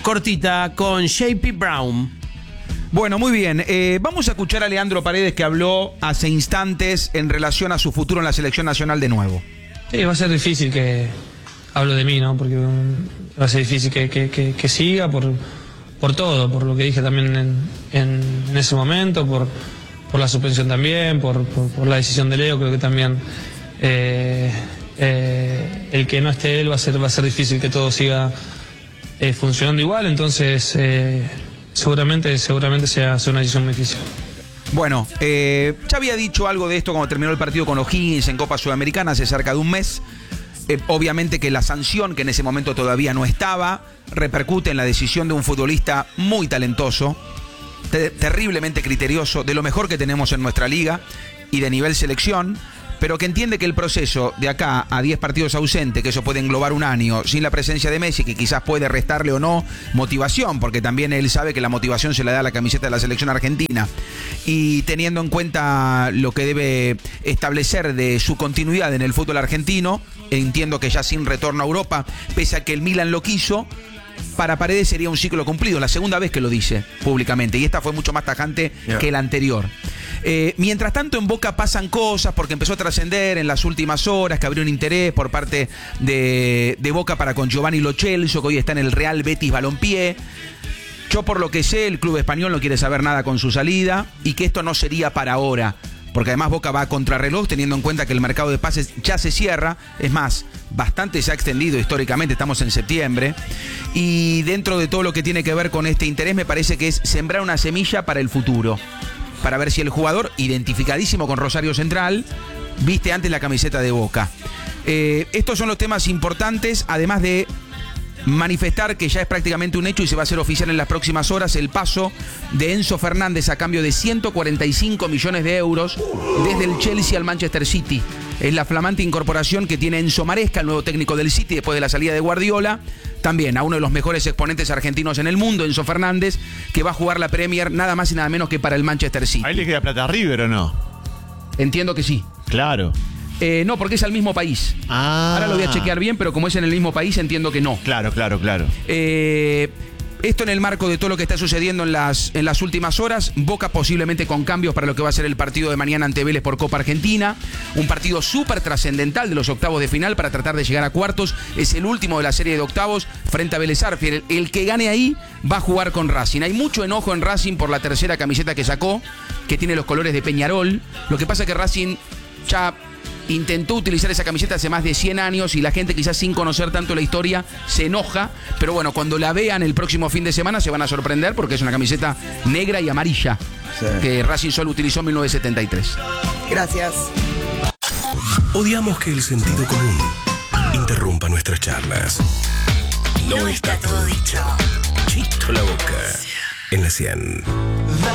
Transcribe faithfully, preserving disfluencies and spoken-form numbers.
cortita con J P Brown. Bueno, muy bien. Eh, vamos a escuchar a Leandro Paredes, que habló hace instantes en relación a su futuro en la selección nacional de nuevo. Sí, va a ser difícil que hablo de mí, ¿no? Porque um, va a ser difícil que, que, que, que siga por, por todo, por lo que dije también en, en, en ese momento, por, por la suspensión también, por, por, por la decisión de Leo. Creo que también eh, eh, el que no esté él va a ser, va a ser difícil que todo siga eh, funcionando igual. Entonces, eh, seguramente, seguramente sea, sea una decisión muy difícil. Bueno, eh, ya había dicho algo de esto cuando terminó el partido con O'Higgins en Copa Sudamericana hace cerca de un mes. Eh, obviamente que la sanción, que en ese momento todavía no estaba, repercute en la decisión de un futbolista muy talentoso, te- terriblemente criterioso, de lo mejor que tenemos en nuestra liga y de nivel selección, pero que entiende que el proceso de acá a diez partidos ausentes, que eso puede englobar un año, sin la presencia de Messi, que quizás puede restarle o no motivación, porque también él sabe que la motivación se la da la camiseta de la selección argentina, y teniendo en cuenta lo que debe establecer de su continuidad en el fútbol argentino, entiendo que ya sin retorno a Europa, pese a que el Milan lo quiso, para Paredes sería un ciclo cumplido, la segunda vez que lo dice públicamente, y esta fue mucho más tajante yeah. que la anterior. Eh, mientras tanto, en Boca pasan cosas, porque empezó a trascender en las últimas horas que habría un interés por parte de, de Boca para con Giovanni Lo Celso, que hoy está en el Real Betis Balompié. Yo, por lo que sé, el club español no quiere saber nada con su salida y que esto no sería para ahora, porque además Boca va a contrarreloj, teniendo en cuenta que el mercado de pases ya se cierra. Es más, bastante se ha extendido históricamente, estamos en septiembre, y dentro de todo lo que tiene que ver con este interés, me parece que es sembrar una semilla para el futuro, para ver si el jugador, identificadísimo con Rosario Central, viste antes la camiseta de Boca. Eh, estos son los temas importantes, además de manifestar que ya es prácticamente un hecho y se va a hacer oficial en las próximas horas el paso de Enzo Fernández a cambio de ciento cuarenta y cinco millones de euros desde el Chelsea al Manchester City. Es la flamante incorporación que tiene Enzo Maresca, el nuevo técnico del City, después de la salida de Guardiola. También a uno de los mejores exponentes argentinos en el mundo, Enzo Fernández, que va a jugar la Premier nada más y nada menos que para el Manchester City. ¿Ahí le queda plata a River o no? Entiendo que sí. Claro. Eh, no, porque es al mismo país. Ah. Ahora lo voy a chequear bien, pero como es en el mismo país, entiendo que no. Claro, claro, claro. Eh, esto en el marco de todo lo que está sucediendo en las, en las últimas horas. Boca posiblemente con cambios para lo que va a ser el partido de mañana ante Vélez por Copa Argentina. Un partido súper trascendental de los octavos de final para tratar de llegar a cuartos. Es el último de la serie de octavos frente a Vélez Sarsfield. El, el que gane ahí va a jugar con Racing. Hay mucho enojo en Racing por la tercera camiseta que sacó, que tiene los colores de Peñarol. Lo que pasa es que Racing ya intentó utilizar esa camiseta hace más de cien años y la gente, quizás sin conocer tanto la historia, se enoja, pero bueno, cuando la vean el próximo fin de semana se van a sorprender porque es una camiseta negra y amarilla, sí, que Racing solo utilizó en mil novecientos setenta y tres. Gracias. Odiamos que el sentido común interrumpa nuestras charlas. No está todo dicho. Chito la boca en la cien.